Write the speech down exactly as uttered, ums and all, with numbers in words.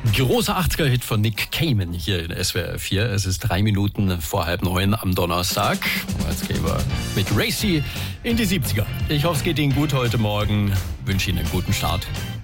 Großer achtziger-Hit von Nick Cayman hier in S W R vier. Es ist drei Minuten vor halb neun am Donnerstag. Jetzt gehen wir mit Racy in die siebziger. Ich hoffe, es geht Ihnen gut heute Morgen. Wünsche Ihnen einen guten Start.